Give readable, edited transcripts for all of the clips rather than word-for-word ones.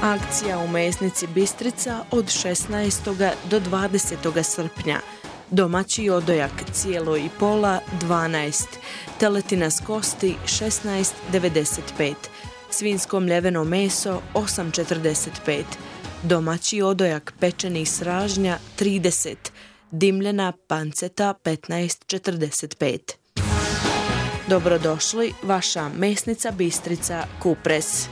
Akcija u mesnici Bistrica od 16. do 20. srpnja. Domaći odojak cijelo i pola 12, teletina s kosti 16,95, svinjsko mljeveno meso 8,45, domaći odojak pečeni sražnja 30, dimljena panceta 15,45. Dobrodošli, vaša mesnica Bistrica Kupres.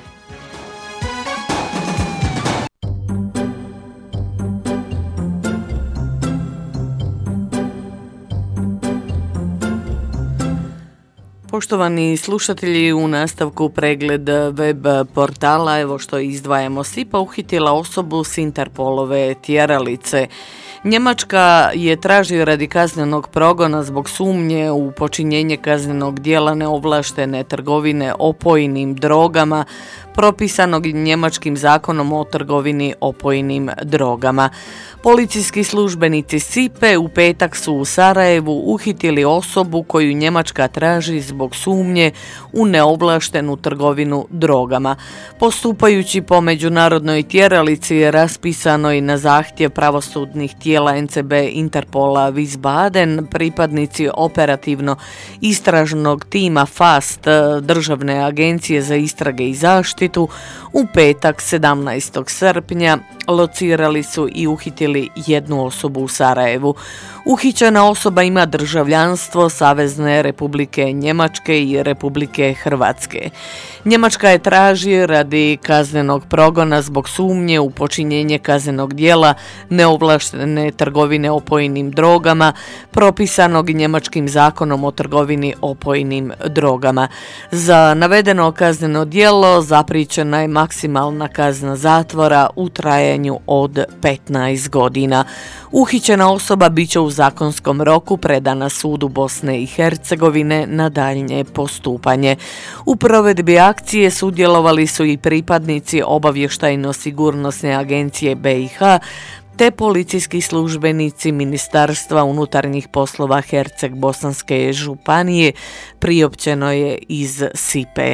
Poštovani slušatelji, u nastavku pregled web portala, evo što izdvajamo. SIPA uhitila osobu s Interpolove tjeralice. Njemačka je traži radi kaznenog progona zbog sumnje u počinjenje kaznenog djela neovlaštene trgovine opojnim drogama, propisanog njemačkim zakonom o trgovini opojnim drogama. Policijski službenici SIPE u petak su u Sarajevu uhitili osobu koju Njemačka traži zbog sumnje u neovlaštenu trgovinu drogama. Postupajući po međunarodnoj tjeralici raspisanoj na zahtjev pravosudnih tijela NCB Interpola Wiesbaden, pripadnici operativno istražnog tima FAST Državne agencije za istrage i zaštitu u petak 17. srpnja locirali su i uhitili jednu osobu u Sarajevu. Uhićena osoba ima državljanstvo Savezne Republike Njemačke i Republike Hrvatske. Njemačka je traži radi kaznenog progona zbog sumnje u počinjenje kaznenog djela neovlaštene trgovine opojnim drogama, propisanog njemačkim zakonom o trgovini opojnim drogama. Za navedeno kazneno djelo zapriječena je maksimalna kazna zatvora u trajanju od 15 godina. Uhićena osoba bit će u zakonskom roku predana sudu Bosne i Hercegovine na daljnje postupanje. U provedbi akcije sudjelovali su i pripadnici obavještajno-sigurnosne agencije BiH te policijski službenici Ministarstva unutarnjih poslova Herceg-Bosanske županije, priopćeno je iz SIPE.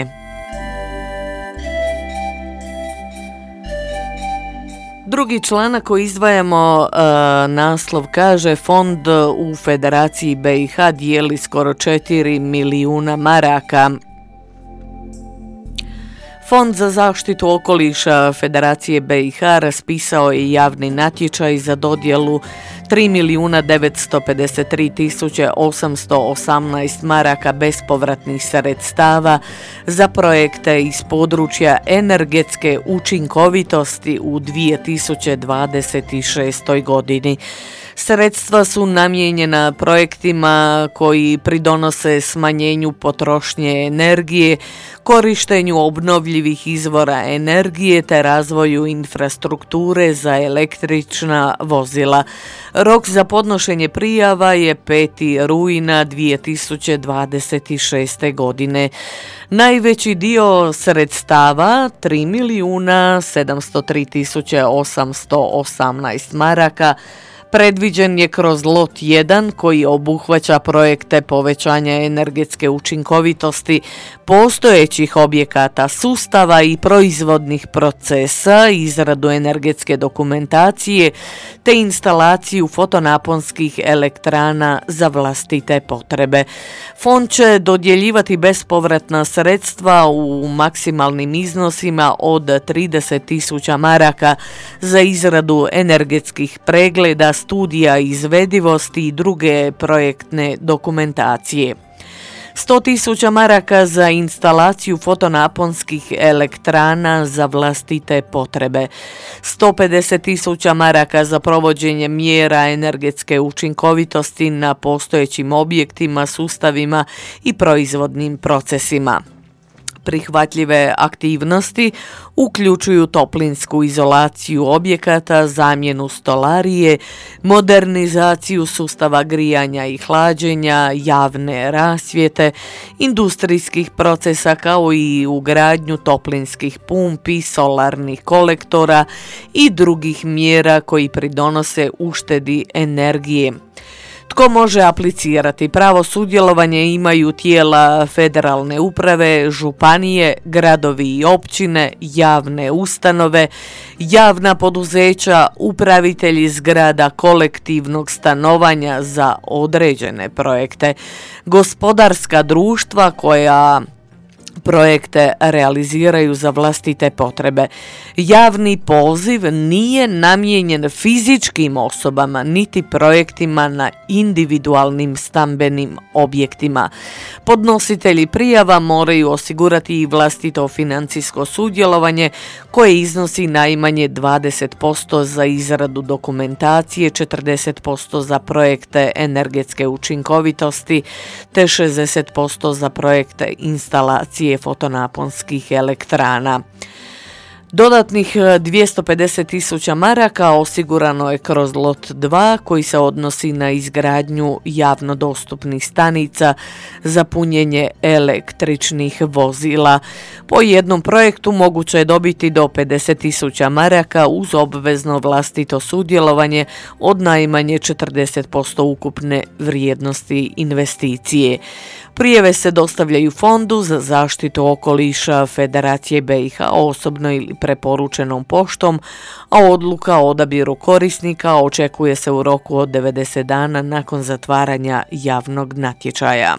Drugi članak koji izdvajamo, naslov kaže: Fond u Federaciji BiH dijeli skoro 4 milijuna maraka. Fond za zaštitu okoliša Federacije BiH raspisao je javni natječaj za dodjelu 3.953.818 maraka bespovratnih sredstava za projekte iz područja energetske učinkovitosti u 2026. godini. Sredstva su namijenjena projektima koji pridonose smanjenju potrošnje energije, korištenju obnovljivih izvora energije te razvoju infrastrukture za električna vozila. Rok za podnošenje prijava je 5. rujna 2026. godine. Najveći dio sredstava, 3.703.818 maraka, predviđen je kroz lot 1 koji obuhvaća projekte povećanja energetske učinkovitosti postojećih objekata, sustava i proizvodnih procesa, izradu energetske dokumentacije te instalaciju fotonaponskih elektrana za vlastite potrebe. Fond će dodjeljivati bespovratna sredstva u maksimalnim iznosima od 30.000 maraka za izradu energetskih pregleda, studija izvedivosti i druge projektne dokumentacije. 100.000 maraka za instalaciju fotonaponskih elektrana za vlastite potrebe, 150.000 maraka za provođenje mjera energetske učinkovitosti na postojećim objektima, sustavima i proizvodnim procesima. Prihvatljive aktivnosti uključuju toplinsku izolaciju objekata, zamjenu stolarije, modernizaciju sustava grijanja i hlađenja, javne rasvjete, industrijskih procesa kao i ugradnju toplinskih pumpi, solarnih kolektora i drugih mjera koji pridonose uštedi energije. Tko može aplicirati? Pravo sudjelovanje imaju tijela federalne uprave, županije, gradovi i općine, javne ustanove, javna poduzeća, upravitelji zgrada kolektivnog stanovanja za određene projekte, gospodarska društva koja projekte realiziraju za vlastite potrebe. Javni poziv nije namijenjen fizičkim osobama niti projektima na individualnim stambenim objektima. Podnositelji prijava moraju osigurati i vlastito financijsko sudjelovanje koje iznosi najmanje 20% za izradu dokumentacije, 40% za projekte energetske učinkovitosti te 60% za projekte instalacije fotonaponskih elektrana. Dodatnih 250.000 maraka osigurano je kroz lot 2 koji se odnosi na izgradnju javno dostupnih stanica za punjenje električnih vozila. Po jednom projektu moguće je dobiti do 50.000 maraka uz obvezno vlastito sudjelovanje od najmanje 40% ukupne vrijednosti investicije. Prijave se dostavljaju Fondu za zaštitu okoliša Federacije BiH osobno ili preporučenom poštom, a odluka o odabiru korisnika očekuje se u roku od 90 dana nakon zatvaranja javnog natječaja.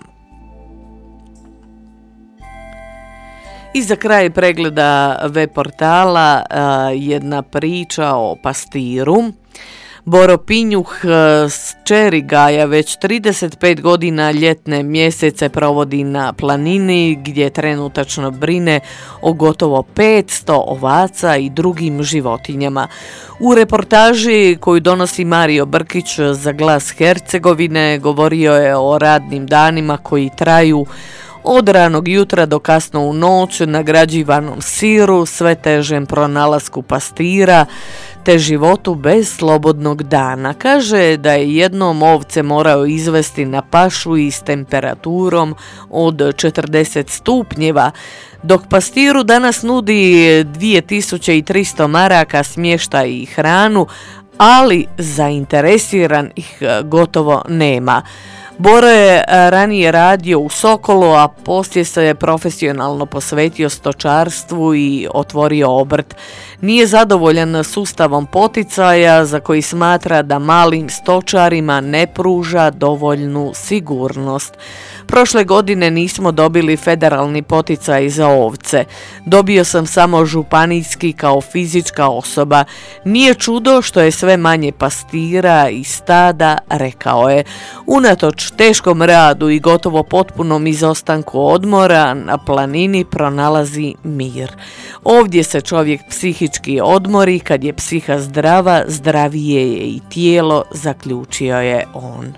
I za kraj pregleda web portala jedna priča o pastiru. Boro Pinjuh s Čeri Gaja već 35 godina ljetne mjesece provodi na planini gdje trenutačno brine o gotovo 500 ovaca i drugim životinjama. U reportaži koju donosi Mario Brkić za Glas Hercegovine govorio je o radnim danima koji traju od ranog jutra do kasno u noć, nagrađivanom siru, sve težem pronalasku pastira te životu bez slobodnog dana. Kaže da je jednom ovce morao izvesti na pašu i s temperaturom od 40 stupnjeva, dok pastiru danas nudi 2300 maraka smještaj i hranu, ali zainteresiran ih gotovo nema. Boro je ranije radio u Sokolu, a poslije se je profesionalno posvetio stočarstvu i otvorio obrt. Nije zadovoljan sustavom poticaja za koji smatra da malim stočarima ne pruža dovoljnu sigurnost. Prošle godine nismo dobili federalni poticaj za ovce. Dobio sam samo županijski kao fizička osoba. Nije čudo što je sve manje pastira i stada, rekao je. Unatoč teškom radu i gotovo potpunom izostanku odmora na planini pronalazi mir. Ovdje se čovjek psihički odmori, kad je psiha zdrava, zdravije je i tijelo, zaključio je on.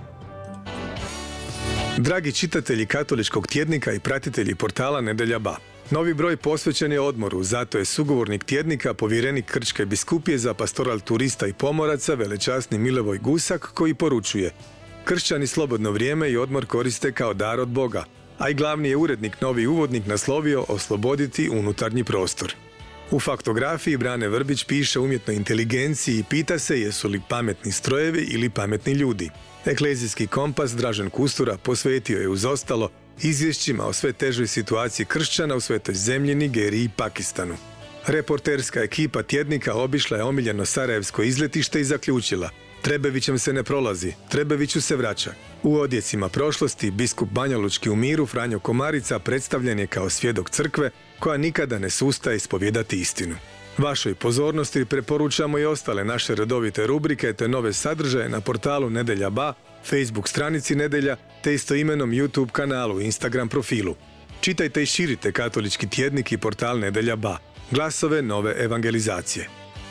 Dragi čitatelji katoličkog tjednika i pratitelji portala Nedelja Ba. Novi broj posvećen je odmoru, zato je sugovornik tjednika povjerenik Krčke biskupije za pastoral turista i pomoraca velečasni Milevoj Gusak koji poručuje: kršćani slobodno vrijeme i odmor koriste kao dar od Boga, a i glavni je urednik novi uvodnik naslovio osloboditi unutarnji prostor. U faktografiji Brane Vrbić piše umjetnoj inteligenciji i pita se jesu li pametni strojevi ili pametni ljudi. Eklezijski kompas Dražen Kustura posvetio je uz ostalo izvješćima o sve težoj situaciji kršćana u Svetoj zemlji, Nigeriji i Pakistanu. Reporterska ekipa tjednika obišla je omiljeno sarajevsko izletište i zaključila: Trebevićem se ne prolazi, Trebeviću se vraća. U odjecima prošlosti biskup Banjalučki u miru Franjo Komarica predstavljen je kao svjedok crkve koja nikada ne sustaje ispovijedati istinu. Vašoj pozornosti preporučamo i ostale naše redovite rubrike te nove sadržaje na portalu Nedelja Ba, Facebook stranici Nedelja te istoimenom YouTube kanalu i Instagram profilu. Čitajte i širite katolički tjednik i portal Nedelja Ba, glasove nove evangelizacije.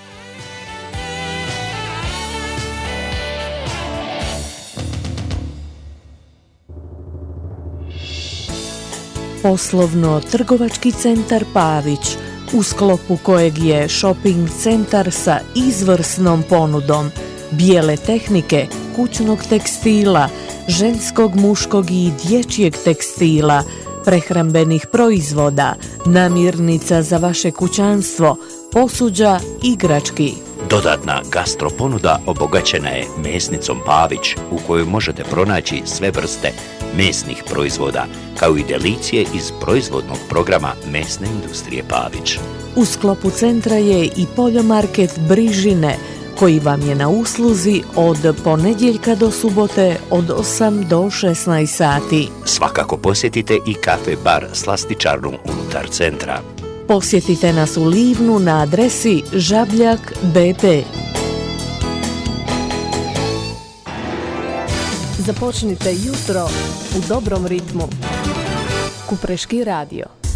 Poslovno-trgovački centar Pavić, u sklopu kojeg je shopping centar sa izvrsnom ponudom bijele tehnike, kućnog tekstila, ženskog, muškog i dječjeg tekstila, prehrambenih proizvoda, namirnica za vaše kućanstvo, posuđa, igrački. Dodatna gastro ponuda obogaćena je mesnicom Pavić, u kojoj možete pronaći sve vrste mesnih proizvoda, kao i delicije iz proizvodnog programa mesne industrije Pavić. U sklopu centra je i poljomarket Brižine, koji vam je na usluzi od ponedjeljka do subote od 8 do 16 sati. Svakako posjetite i kafe bar Slastičarnu unutar centra. Posjetite nas u Livnu na adresi Žabljak BP. Započnite jutro u dobrom ritmu. Kupreški radio.